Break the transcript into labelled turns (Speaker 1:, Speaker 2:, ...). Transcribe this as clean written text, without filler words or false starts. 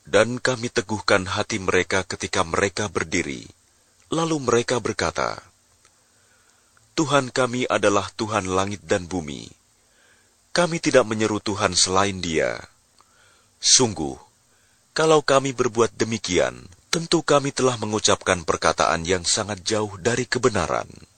Speaker 1: Dan kami teguhkan hati mereka ketika mereka berdiri. Lalu mereka berkata, Tuhan kami adalah Tuhan langit dan bumi. Kami tidak menyeru Tuhan selain Dia. Sungguh, kalau kami berbuat demikian, tentu kami telah mengucapkan perkataan yang sangat jauh dari kebenaran.